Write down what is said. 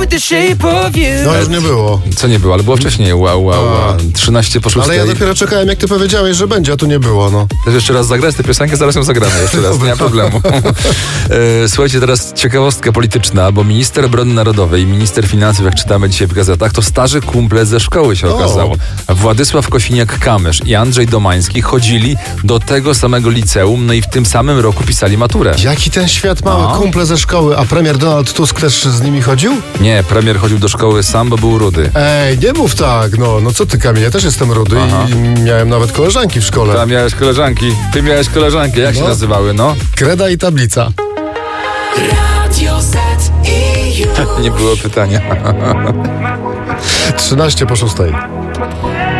No już nie było. Co nie było, ale było wcześniej. Wow. 13 po 6. Ale ja dopiero czekałem, jak ty powiedziałeś, że będzie, a tu nie było, no. Też jeszcze raz zagrać tę piosenkę, zaraz ją zagramy jeszcze raz, nie ma problemu. Słuchajcie, teraz ciekawostka polityczna, bo minister obrony narodowej i minister finansów, jak czytamy dzisiaj w gazetach, to starzy kumple ze szkoły się okazało. Władysław Kosiniak-Kamysz i Andrzej Domański chodzili do tego samego liceum, no i w tym samym roku pisali maturę. Jaki ten świat mały, kumple ze szkoły, a premier Donald Tusk też z nimi chodził? Nie, premier chodził do szkoły sam, bo był rudy. Ej, nie mów tak, no co ty, Kamil, ja też jestem rudy i miałem nawet koleżanki w szkole. Tam miałeś koleżanki, ty miałeś koleżanki, jak się nazywały, no? Kreda i tablica. Radio Z i Nie było pytania. 13 po 6.